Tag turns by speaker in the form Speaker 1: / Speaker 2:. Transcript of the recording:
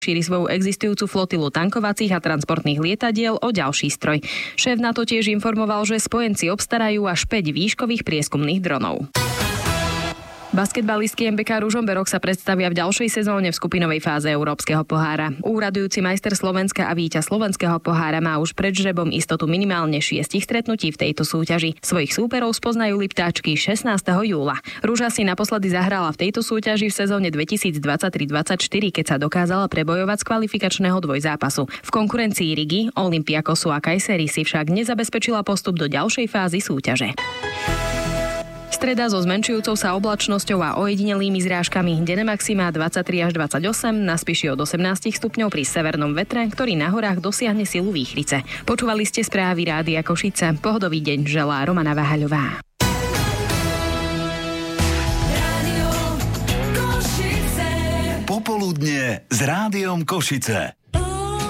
Speaker 1: šíri svoju existujúcu flotilu tankovacích a transportných lietadiel o ďalší stroj. Šéf NATO tiež informoval, že spojenci obstarajú až 5 výškových prieskumných dronov. Basketbalistky MBK Ružomberok sa predstavia v ďalšej sezóne v skupinovej fáze Európskeho pohára. Úradujúci majster Slovenska a víťaz Slovenského pohára má už pred žrebom istotu minimálne 6 stretnutí v tejto súťaži. Svojich súperov spoznajú Liptáčky 16. júla. Rúža si naposledy zahrala v tejto súťaži v sezóne 2023-24, keď sa dokázala prebojovať z kvalifikačného dvojzápasu. V konkurencii Rigi, Olympiakosu a Kayseri si však nezabezpečila postup do ďalšej fázy súťaže. Streda so zmenšujúcou sa oblačnosťou a ojedinelými zrážkami. Denné maxima 23 až 28, na Spiši od 18 stupňov pri severnom vetre, ktorý na horách dosiahne silu výchrice. Počúvali ste správy Rádia Košice. Pohodový deň želá Romana Váhaľová.
Speaker 2: Popoludnie s Rádiom Košice.